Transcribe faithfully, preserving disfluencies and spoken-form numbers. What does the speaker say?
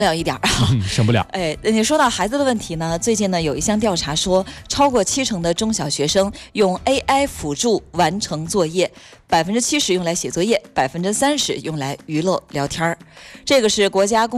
了一点啊， 嗯，省不了。 哎，你说到孩子的问题呢，最近呢有一项调查说，超过七成的中小学生用 A I 辅助完成作业，百分之七十用来写作业，百分之三十用来娱乐聊天儿。这个是国家公